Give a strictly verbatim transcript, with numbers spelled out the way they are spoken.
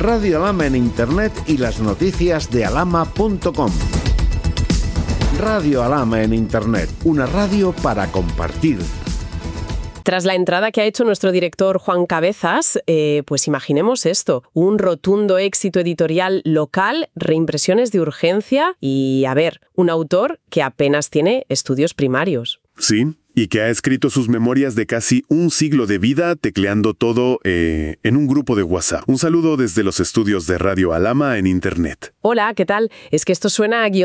Radio Alhama en Internet y las noticias de alhama punto com. Radio Alhama en Internet, una radio para compartir. Tras la entrada que ha hecho nuestro director Juan Cabezas, eh, pues imaginemos esto, un rotundo éxito editorial local, reimpresiones de urgencia y, a ver, un autor que apenas tiene estudios primarios. Sí, y que ha escrito sus memorias de casi un siglo de vida tecleando todo eh, en un grupo de WhatsApp. Un saludo desde los estudios de Radio Alhama en Internet. Hola, ¿qué tal? Es que esto suena a guión